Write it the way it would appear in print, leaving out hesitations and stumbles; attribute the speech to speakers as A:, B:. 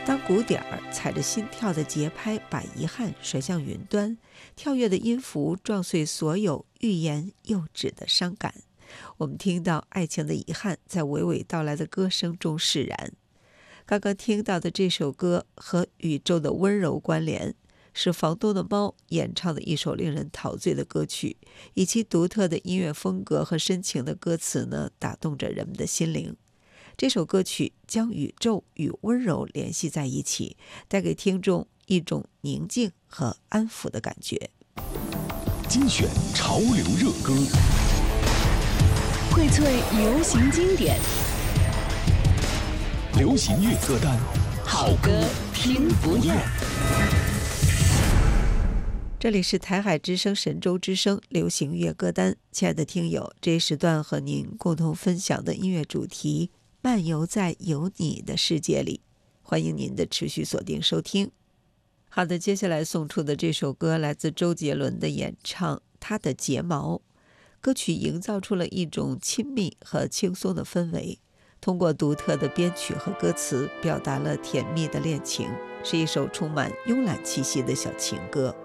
A: 当鼓点儿踩着心跳的节拍，把遗憾甩向云端，跳跃的音符撞碎所有欲言又止的伤感。我们听到爱情的遗憾在娓娓道来的歌声中释然。刚刚听到的这首歌和宇宙的温柔关联，是房东的猫演唱的一首令人陶醉的歌曲，以其独特的音乐风格和深情的歌词呢，打动着人们的心灵。这首歌曲将宇宙与温柔联系在一起，带给听众一种宁静和安抚的感觉。
B: 精选潮流热歌，
C: 荟萃流行经典，
B: 流行乐歌单，
C: 好歌听不厌。
A: 这里是台海之声神州之声流行乐歌单，亲爱的听友，这一时段和您共同分享的音乐主题，漫游在有你的世界里，欢迎您的持续锁定收听。好的，接下来送出的这首歌来自周杰伦的演唱，他的睫毛。歌曲营造出了一种亲密和轻松的氛围，通过独特的编曲和歌词表达了甜蜜的恋情，是一首充满慵懒气息的小情歌。